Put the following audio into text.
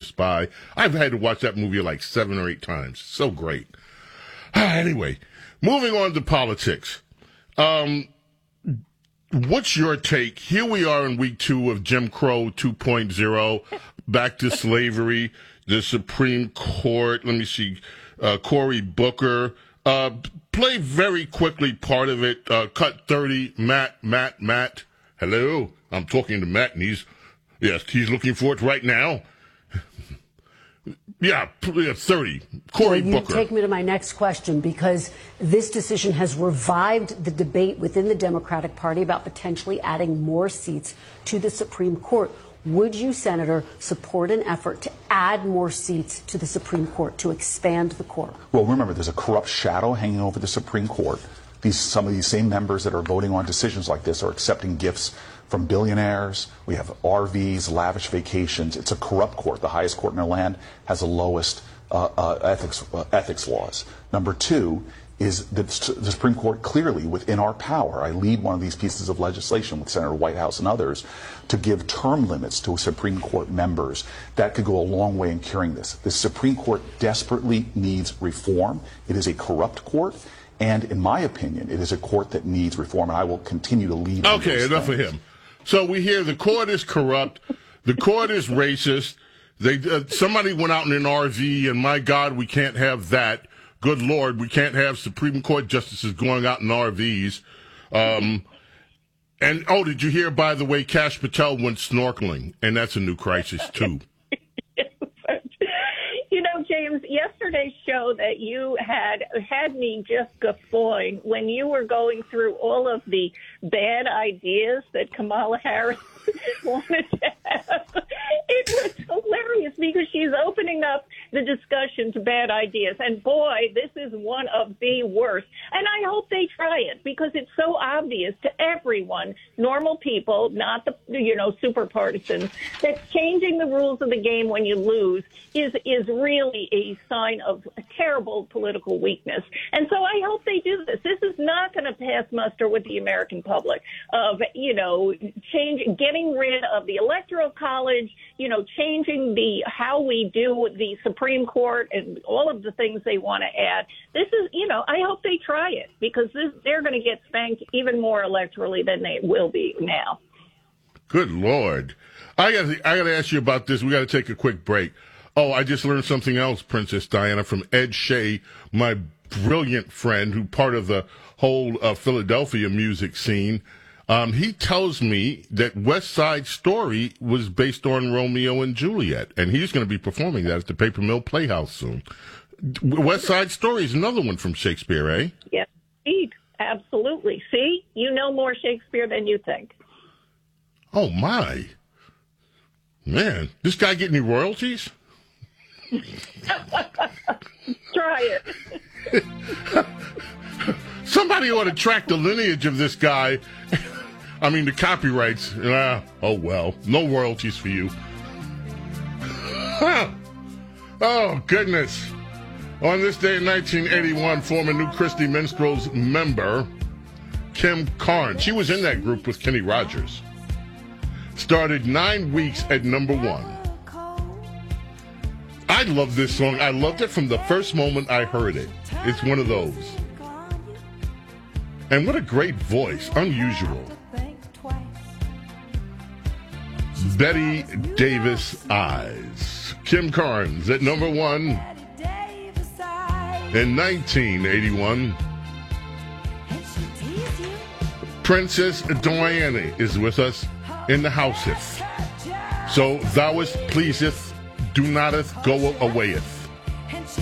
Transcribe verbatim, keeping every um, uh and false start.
Spy. I've had to watch that movie like seven or eight times. So great. Anyway, moving on to politics. Um, what's your take? Here we are in week two of Jim Crow two point oh, back to slavery, the Supreme Court. Let me see. Uh, Cory Booker. Uh, play very quickly part of it. Uh, cut thirty. Matt, Matt, Matt. Hello. I'm talking to Matt, and he's, yes, he's looking for it right now. yeah, thirty. Cory well, you Booker. Take me to my next question, because this decision has revived the debate within the Democratic Party about potentially adding more seats to the Supreme Court. Would you, Senator, support an effort to add more seats to the Supreme Court, to expand the court? Well, remember, there's a corrupt shadow hanging over the Supreme Court. These, some of these same members that are voting on decisions like this are accepting gifts from billionaires. We have R Vs, lavish vacations. It's a corrupt court. The highest court in our land has the lowest uh, uh, ethics, uh, ethics laws. Number two is that the Supreme Court clearly within our power. I lead one of these pieces of legislation with Senator Whitehouse and others to give term limits to Supreme Court members. That could go a long way in curing this. The Supreme Court desperately needs reform. It is a corrupt court, and in my opinion, it is a court that needs reform, and I will continue to lead. Okay, enough of him. So we hear the court is corrupt, the court is racist. They uh, somebody went out in an R V, and my God, we can't have that. Good Lord, we can't have Supreme Court justices going out in R Vs. Um, and, oh, did you hear, by the way, Kash Patel went snorkeling, and that's a new crisis, too. You know, James, yesterday's show that you had had me just guffawing when you were going through all of the bad ideas that Kamala Harris wanted to have. It was hilarious because she's opening up the discussion to bad ideas. And, boy, this is one of the worst. And I hope they try it because it's so obvious to everyone, normal people, not the, you know, super partisans, that changing the rules of the game when you lose is is really a sign of a terrible political weakness. And so I hope they do this. This is not going to pass muster with the American public of, you know, change, getting rid of the Electoral College, you know, changing the how we do the Supreme Court and all of the things they want to add. This is, you know, I hope they try it because this, they're going to get spanked even more electorally than they will be now. Good Lord. I got I got to ask you about this. We got to take a quick break. Oh, I just learned something else, Princess Diana, from Ed Shea, my brilliant friend who part of the whole uh, Philadelphia music scene. Um, he tells me that West Side Story was based on Romeo and Juliet, and he's going to be performing that at the Paper Mill Playhouse soon. West Side Story is another one from Shakespeare, eh? Yes, indeed. Absolutely. See, you know more Shakespeare than you think. Oh, my. Man, this guy get any royalties? Try it. Somebody ought to track the lineage of this guy. I mean, the copyrights. Ah, oh, well. No royalties for you. Oh, goodness. On this day in nineteen eighty-one, former New Christy Minstrels member Kim Carnes, she was in that group with Kenny Rogers, started nine weeks at number one. I love this song. I loved it from the first moment I heard it. It's one of those. And what a great voice. Unusual. Betty Davis Eyes. Kim Carnes at number one in nineteen eighty-one. Princess Diana is with us in the houseth. So thou is pleaseth, do noteth, go awayeth.